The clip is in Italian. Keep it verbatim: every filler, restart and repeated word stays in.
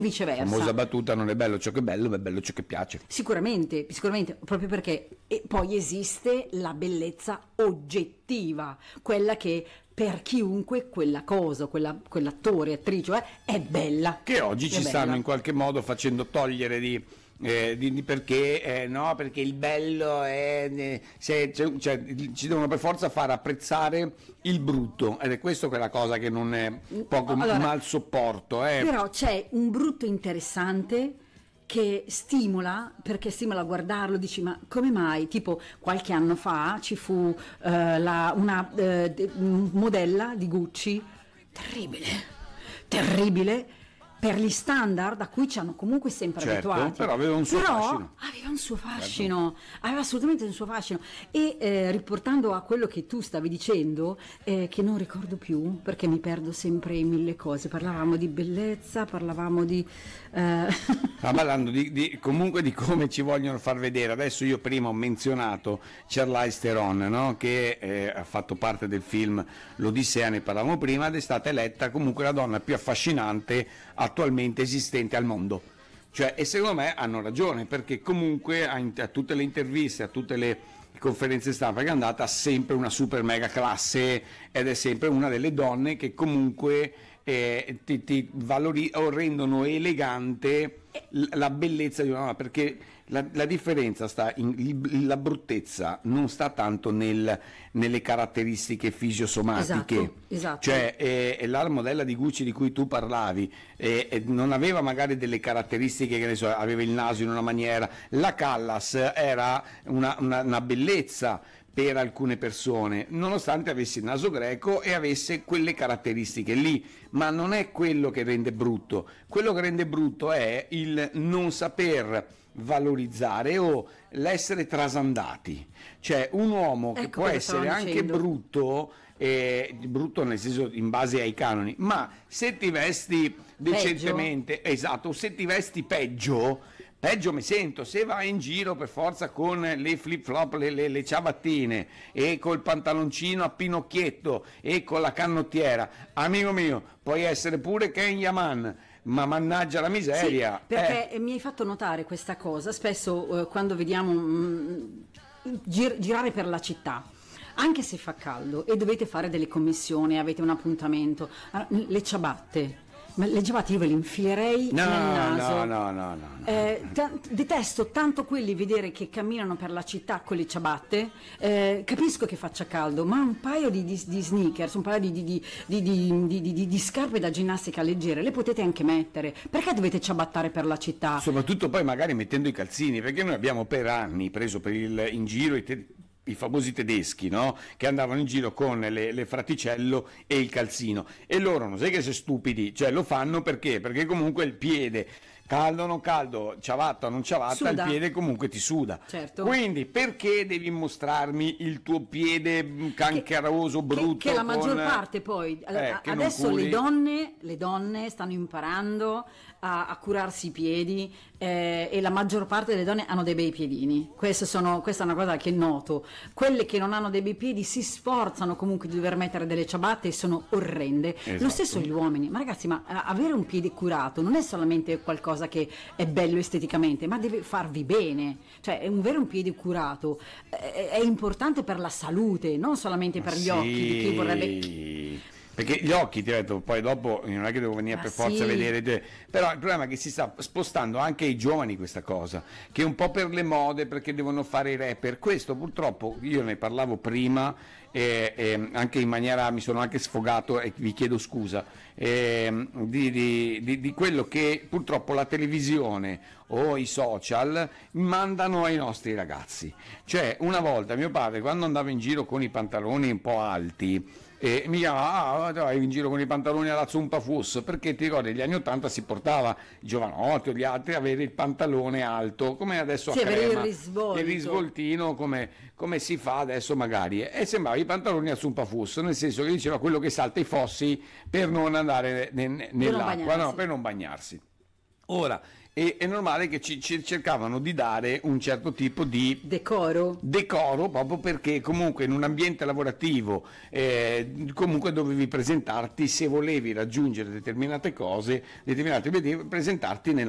viceversa. La famosa battuta: non è bello ciò che è bello, ma è bello ciò che piace. Sicuramente, sicuramente, proprio perché e poi esiste la bellezza oggettiva, quella che per chiunque quella cosa, quella, quell'attore, attrice è, è bella. Che oggi è ci bella. stanno in qualche modo facendo togliere di... Eh, di, di perché eh, no, perché il bello è eh, se, cioè, cioè, ci devono per forza far apprezzare il brutto, ed è questo quella cosa che non è poco Allora, mal sopporto eh. Però c'è un brutto interessante che stimola, perché stimola a guardarlo, dici ma come mai? Tipo qualche anno fa ci fu eh, la, una eh, de- modella di Gucci terribile, terribile per gli standard a cui ci hanno comunque sempre certo, abituati. però aveva un suo Però fascino. aveva un suo fascino, aveva assolutamente un suo fascino. E eh, riportando a quello che tu stavi dicendo, eh, che non ricordo più perché mi perdo sempre in mille cose, parlavamo di bellezza, parlavamo di... Eh... Sta parlando di, di, comunque di come ci vogliono far vedere. Adesso io prima ho menzionato Charlize Theron, no? Che eh, ha fatto parte del film L'Odissea, ne parlavamo prima, ed è stata eletta comunque la donna più affascinante attualmente esistente al mondo. Cioè, e secondo me hanno ragione, perché comunque a, a tutte le interviste, a tutte le conferenze stampa che è andata, ha sempre una super mega classe, ed è sempre una delle donne che comunque eh, ti, ti valori, o rendono elegante la bellezza di una donna, perché la, la differenza sta in la bruttezza non sta tanto nel, nelle caratteristiche fisiosomatiche. Esatto, esatto. Cioè eh, la modella di Gucci di cui tu parlavi eh, eh, non aveva magari delle caratteristiche, che ne so, aveva il naso in una maniera, la Callas era una, una, una bellezza per alcune persone, nonostante avesse il naso greco e avesse quelle caratteristiche lì, ma non è quello che rende brutto. Quello che rende brutto è il non saper valorizzare o l'essere trasandati. Cioè un uomo che Ecco può cosa essere stavamo anche dicendo. brutto, eh, brutto nel senso in base ai canoni, ma se ti vesti decentemente, esatto, se ti vesti peggio, peggio mi sento. Se vai in giro per forza con le flip flop, le, le, le ciabattine e col pantaloncino a pinocchietto e con la canottiera, amico mio, puoi essere pure Ken Yaman, ma mannaggia la miseria. Sì, perché eh. mi hai fatto notare questa cosa spesso eh, quando vediamo mh, gir- girare per la città, anche se fa caldo e dovete fare delle commissioni, avete un appuntamento, le ciabatte. Ma le ciabatte io ve le infilerei No, nel naso. no, no, no, no, no. Eh, t- detesto tanto quelli vedere che camminano per la città con le ciabatte. Eh, capisco che faccia caldo, ma un paio di, di, di sneakers, un paio di, di, di, di, di, di, di, di scarpe da ginnastica leggere le potete anche mettere. Perché dovete ciabattare per la città? Soprattutto poi magari mettendo i calzini, perché noi abbiamo per anni preso per il, in giro i, te, i famosi tedeschi, no? Che andavano in giro con le, le fraticello e il calzino, e loro non sai che sei stupidi, cioè lo fanno perché? Perché comunque il piede, caldo o non caldo, ciabatta o non ciabatta, Suda. il piede comunque ti suda. Certo. Quindi perché devi mostrarmi il tuo piede canceroso, Che- brutto? Che, che la maggior con- parte poi Eh, a- che non adesso curi. le donne, le donne stanno imparando a, a curarsi i piedi eh, e la maggior parte delle donne hanno dei bei piedini. Questo sono- questa è una cosa che noto. Quelle che non hanno dei bei piedi si sforzano comunque di dover mettere delle ciabatte e sono orrende. Lo Esatto. stesso gli uomini. Ma ragazzi, ma eh, avere un piede curato non è solamente qualcosa che è bello esteticamente, ma deve farvi bene. Cioè, è un vero un piede curato eh, è importante per la salute, non solamente per gli Sì, occhi di chi vorrebbe. perché gli occhi, ti ho detto, poi dopo non è che devo venire Ah, per forza sì. a vedere te. Però il problema è che si sta spostando anche ai giovani questa cosa, che è un po' per le mode, perché devono fare i rapper. Questo purtroppo, io ne parlavo prima e, e anche in maniera, mi sono anche sfogato e vi chiedo scusa, eh, di, di, di, di quello che purtroppo la televisione o i social mandano ai nostri ragazzi. Cioè, una volta mio padre, quando andava in giro con i pantaloni un po' alti, e mi chiamava, ah, vai in giro con i pantaloni alla zumpa fuss, perché ti ricordi, negli anni ottanta si portava, i giovanotti o gli altri, avere il pantalone alto, come adesso Sì, a avere il crema, risvolto. il risvoltino come, come si fa adesso magari, e sembrava i pantaloni a zumpa fuss, nel senso che diceva quello che salta i fossi per non andare ne- ne- nell'acqua, bagnarsi. no, per non bagnarsi. Ora, è, è normale che ci, ci cercavano di dare un certo tipo di decoro. decoro, proprio perché comunque in un ambiente lavorativo eh, comunque dovevi presentarti, se volevi raggiungere determinate cose, determinati obiettivi, presentarti nella